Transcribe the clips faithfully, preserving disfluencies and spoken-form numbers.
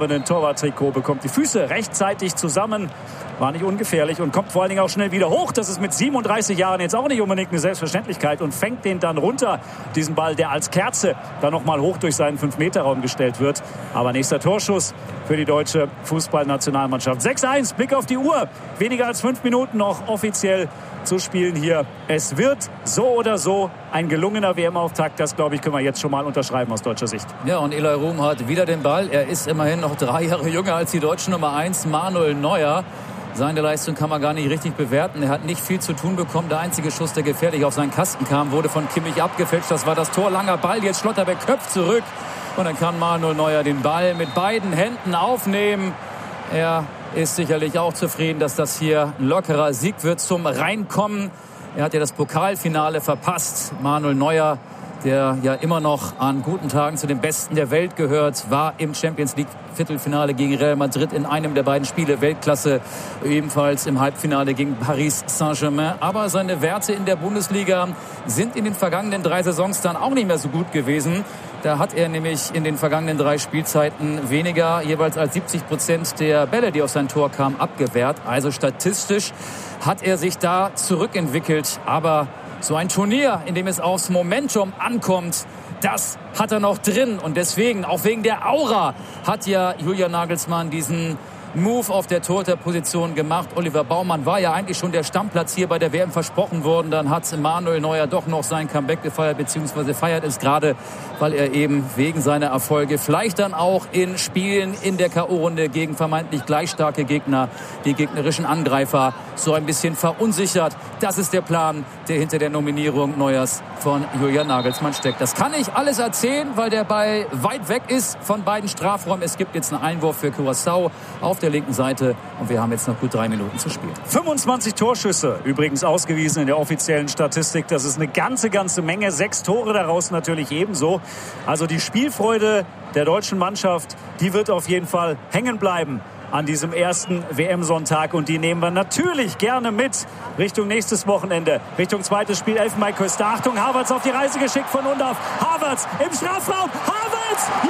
orangefarbenen Torwarttrikot, bekommt die Füße rechtzeitig zusammen. War nicht ungefährlich und kommt vor allen Dingen auch schnell wieder hoch. Das ist mit siebenunddreißig Jahren jetzt auch nicht unbedingt eine Selbstverständlichkeit und fängt den dann runter, diesen Ball, der als Kerze dann nochmal hoch durch seinen fünf Meter Raum gestellt wird. Aber nächster Torschuss für die deutsche Fußballnationalmannschaft. sechs eins, Blick auf die Uhr. Weniger als fünf Minuten noch offiziell zu spielen hier. Es wird so oder so ein gelungener W M-Auftakt. Das, glaube ich, können wir jetzt schon mal unterschreiben aus deutscher Sicht. Ja, und Eloy Room hat wieder den Ball. Er ist immerhin noch drei Jahre jünger als die deutsche Nummer eins, Manuel Neuer. Seine Leistung kann man gar nicht richtig bewerten. Er hat nicht viel zu tun bekommen. Der einzige Schuss, der gefährlich auf seinen Kasten kam, wurde von Kimmich abgefälscht. Das war das Tor. Langer Ball. Jetzt Schlotterbeck köpft zurück. Und dann kann Manuel Neuer den Ball mit beiden Händen aufnehmen. Er ist sicherlich auch zufrieden, dass das hier ein lockerer Sieg wird zum Reinkommen. Er hat ja das Pokalfinale verpasst. Manuel Neuer, der ja immer noch an guten Tagen zu den Besten der Welt gehört, war im Champions League Viertelfinale gegen Real Madrid in einem der beiden Spiele Weltklasse, ebenfalls im Halbfinale gegen Paris Saint-Germain. Aber seine Werte in der Bundesliga sind in den vergangenen drei Saisons dann auch nicht mehr so gut gewesen. Da hat er nämlich in den vergangenen drei Spielzeiten weniger, jeweils als siebzig Prozent der Bälle, die auf sein Tor kamen, abgewehrt. Also statistisch hat er sich da zurückentwickelt. Aber so ein Turnier, in dem es aufs Momentum ankommt, das hat er noch drin. Und deswegen, auch wegen der Aura, hat ja Julian Nagelsmann diesen Move auf der Torhüterposition gemacht. Oliver Baumann war ja eigentlich schon der Stammplatz hier bei der W M versprochen worden. Dann hat Manuel Neuer doch noch sein Comeback gefeiert, beziehungsweise feiert es gerade, weil er eben wegen seiner Erfolge vielleicht dann auch in Spielen in der K O-Runde gegen vermeintlich gleich starke Gegner, die gegnerischen Angreifer, so ein bisschen verunsichert. Das ist der Plan, der hinter der Nominierung Neuers von Julian Nagelsmann steckt. Das kann ich alles erzählen, weil der Ball weit weg ist von beiden Strafräumen. Es gibt jetzt einen Einwurf für Curaçao auf der linken Seite und wir haben jetzt noch gut drei Minuten zu spielen. fünfundzwanzig Torschüsse übrigens ausgewiesen in der offiziellen Statistik. Das ist eine ganze, ganze Menge. Sechs Tore daraus natürlich ebenso. Also die Spielfreude der deutschen Mannschaft, die wird auf jeden Fall hängen bleiben an diesem ersten W M-Sonntag. Und die nehmen wir natürlich gerne mit Richtung nächstes Wochenende. Richtung zweites Spiel, Elfenbeinküste. Achtung, Havertz auf die Reise geschickt von Undav. Havertz im Strafraum. Havertz! Ja!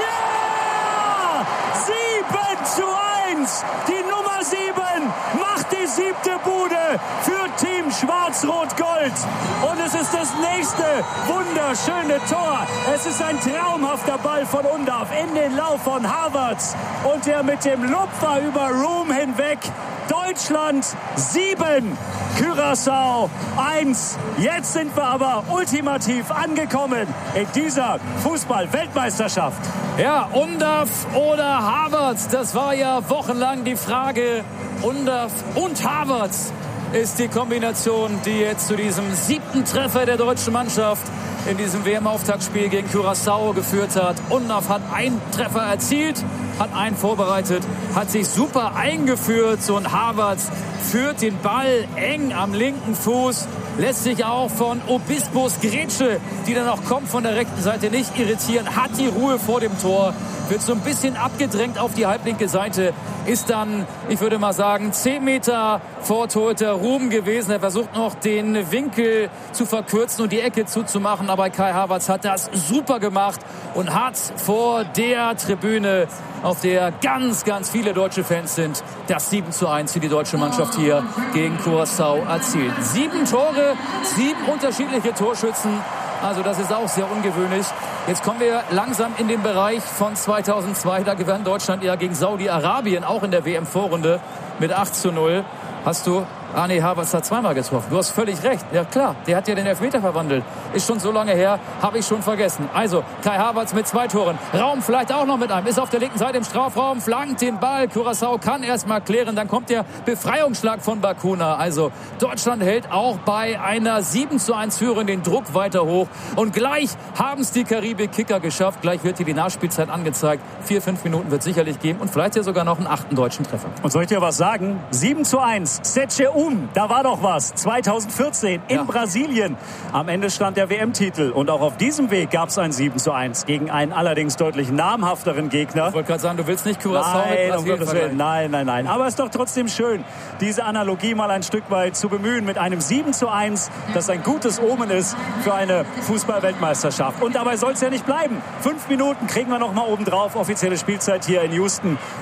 Yeah! sieben zu eins! Die Nummer sieben macht die siebte Bude für Team Schwarz-Rot-Gold. Und es ist das nächste wunderschöne Tor. Es ist ein traumhafter Ball von Undav in den Lauf von Havertz. Und der mit dem Lupfer über Room hinweg. Deutschland sieben, Curaçao eins. Jetzt sind wir aber ultimativ angekommen in dieser Fußball-Weltmeisterschaft. Ja, Undav oder Havertz, das war ja wochenlang die Frage. Undav und Havertz ist die Kombination, die jetzt zu diesem siebten Treffer der deutschen Mannschaft in diesem W M-Auftaktspiel gegen Curaçao geführt hat. Undav hat einen Treffer erzielt, hat einen vorbereitet, hat sich super eingeführt und Havertz führt den Ball eng am linken Fuß, lässt sich auch von Obispos Grätsche, die dann auch kommt von der rechten Seite, nicht irritieren, hat die Ruhe vor dem Tor, wird so ein bisschen abgedrängt auf die halblinke Seite, ist dann, ich würde mal sagen, zehn Meter vor Torhüter Ruben gewesen. Er versucht noch den Winkel zu verkürzen und die Ecke zuzumachen, aber Kai Havertz hat das super gemacht und hat vor der Tribüne, auf der ganz, ganz viele deutsche Fans sind, das sieben zu eins für die deutsche Mannschaft hier gegen Curaçao erzielt. Sieben Tore, sieben unterschiedliche Torschützen. Also das ist auch sehr ungewöhnlich. Jetzt kommen wir langsam in den Bereich von zweitausendzwei. Da gewann Deutschland ja gegen Saudi-Arabien, auch in der W M-Vorrunde mit acht zu null. Hast du... Ah nee, Havertz hat zweimal getroffen. Du hast völlig recht. Ja klar, der hat ja den Elfmeter verwandelt. Ist schon so lange her, habe ich schon vergessen. Also Kai Havertz mit zwei Toren. Raum vielleicht auch noch mit einem. Ist auf der linken Seite im Strafraum, flankt den Ball. Curaçao kann erstmal klären. Dann kommt der Befreiungsschlag von Bacuna. Also Deutschland hält auch bei einer sieben zu eins Führung den Druck weiter hoch. Und gleich haben es die Karibik-Kicker geschafft. Gleich wird hier die Nachspielzeit angezeigt. Vier, fünf Minuten wird sicherlich geben. Und vielleicht ja sogar noch einen achten deutschen Treffer. Und soll ich dir was sagen? sieben zu eins. Secheum. Da war doch was. zweitausendvierzehn in ja. Brasilien. Am Ende stand der W M-Titel. Und auch auf diesem Weg gab es ein sieben zu eins gegen einen allerdings deutlich namhafteren Gegner. Ich wollte gerade sagen, du willst nicht Curaçao mit Brasilien vergleichen. Nein, nein, nein. Aber es ist doch trotzdem schön, diese Analogie mal ein Stück weit zu bemühen mit einem sieben zu eins, das ein gutes Omen ist für eine Fußball-Weltmeisterschaft. Und dabei soll es ja nicht bleiben. Fünf Minuten kriegen wir noch mal oben drauf. Offizielle Spielzeit hier in Houston.